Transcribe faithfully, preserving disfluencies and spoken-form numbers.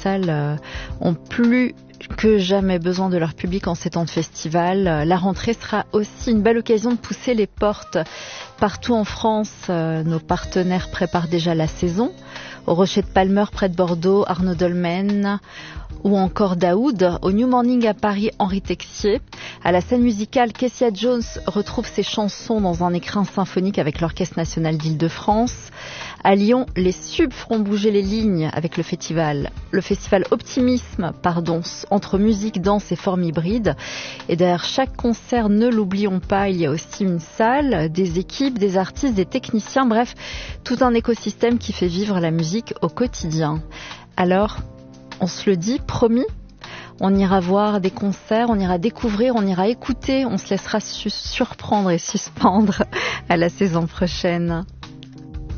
salles euh, ont plus que jamais besoin de leur public en ces temps de festival. La rentrée sera aussi une belle occasion de pousser les portes partout en France. Euh, nos partenaires préparent déjà la saison. Au Rocher de Palmer, près de Bordeaux, Arnaud Dolmen ou encore Daoud. Au New Morning à Paris, Henri Texier. À la scène musicale, Kessia Jones retrouve ses chansons dans un écrin symphonique avec l'Orchestre National d'Île-de-France. À Lyon, les Subs feront bouger les lignes avec le festival, le festival Optimisme, pardon, entre musique, danse et forme hybride. Et derrière chaque concert, ne l'oublions pas, il y a aussi une salle, des équipes, des artistes, des techniciens, bref, tout un écosystème qui fait vivre la musique au quotidien. Alors, on se le dit, promis, on ira voir des concerts, on ira découvrir, on ira écouter, on se laissera su- surprendre et suspendre à la saison prochaine.